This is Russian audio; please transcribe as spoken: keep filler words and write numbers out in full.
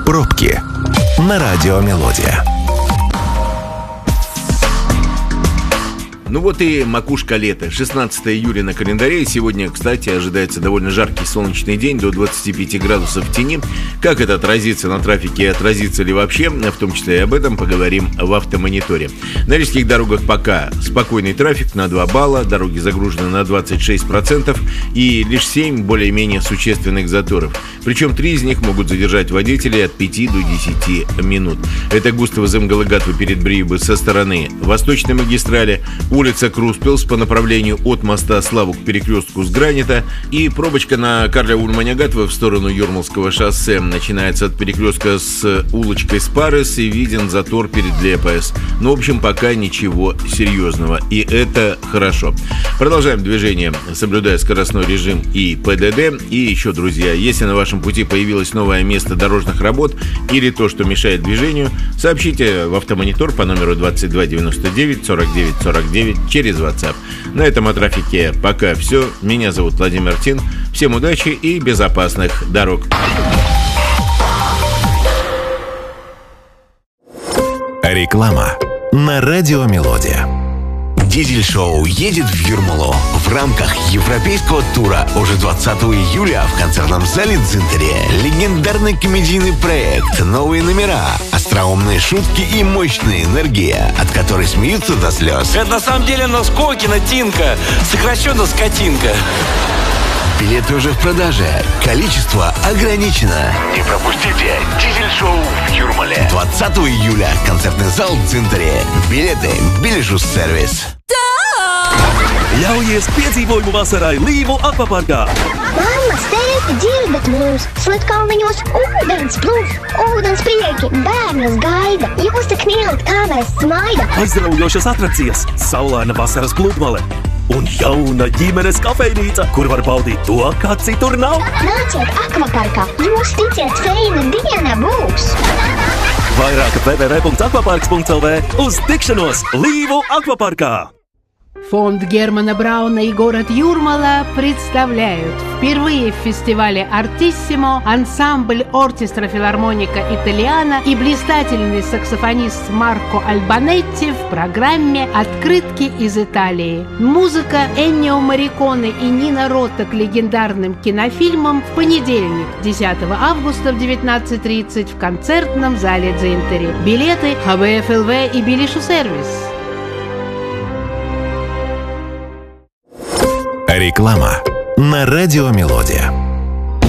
Пробки на радио Мелодия. Ну вот и макушка лета. шестнадцатое июля на календаре. И сегодня, кстати, ожидается довольно жаркий солнечный день, до двадцати пяти градусов в тени. Как это отразится на трафике и отразится ли вообще, в том числе и об этом поговорим в автомониторе. На рижских дорогах пока спокойный трафик на два балла, дороги загружены на двадцать шесть процентов и лишь семь более-менее существенных заторов. Причем три из них могут задержать водителей от пяти до десяти минут. Это Густаво Земгалыгатва перед Бриебе со стороны восточной магистрали, улица Круспилс по направлению от моста Славу к перекрестку с Гранита и пробочка на Карля Ульманягатва в сторону Юрмалского шоссе. Начинается от перекрестка с улочкой Спарес и виден затор перед Лепес. Ну, в общем, пока ничего серьезного, и это хорошо. Продолжаем движение, соблюдая скоростной режим и ПДД. И еще, друзья, если на вашем пути появилось новое место дорожных работ или то, что мешает движению, сообщите в автомонитор по номеру двадцать два девяносто девять сорок девять сорок девять через WhatsApp. На этом о трафике пока все. Меня зовут Владимир Тин. Всем удачи и безопасных дорог. Реклама на радио Мелодия. Дизель-шоу едет в Юрмалу в рамках европейского тура уже двадцатого июля в концертном зале Дзинтере. Легендарный комедийный проект, новые номера, остроумные шутки и мощная энергия, от которой смеются до слез. Это на самом деле Носкокина Тинка, сокращенно Скотинка. Билеты уже в продаже. Количество ограничено. Не пропустите дизель-шоу в Юрмале. двадцатого июля. Концертный зал Дзинтере. Билеты Biļešu сервис. Ļaujies piedzīvojumu vasarai Līvu akvaparkā. Mammas, tēti, dzirdat mūs! Slatkalniņos ūdens plūs, ūdens prieki, bērnas gaida. Jūs tik mīlat, kā mēs smaida. Aizraujošas atrakcijas, saulaina vasaras pludmale un jauna ģimenes kafejnīca, kur var baudīt to, kā citur nav. Nāciet akvaparkā, jūs ticiet, feina diena būs! Vairāk w w w punkts akvaparks punkts l v. Uz tikšanos Līvu akvaparkā! Фонд Германа Брауна и город Юрмала представляют впервые в фестивале «Артиссимо» ансамбль «Оркестра филармоника Италиана» и блистательный саксофонист Марко Альбанетти в программе «Открытки из Италии». Музыка Эннио Морриконе и Нина Ротта к легендарным кинофильмам в понедельник, десятого августа в девятнадцать тридцать в концертном зале Дзинтере. Билеты ха бэ эф эл вэ и Biļešu сервис. Реклама на радио Мелодия.